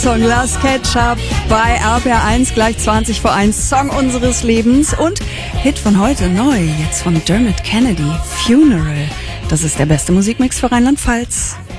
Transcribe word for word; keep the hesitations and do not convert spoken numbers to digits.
Song Last Ketchup bei R P R eins, gleich zwanzig vor eins, Song unseres Lebens und Hit von heute neu, jetzt von Dermot Kennedy, Funeral. Das ist der beste Musikmix für Rheinland-Pfalz.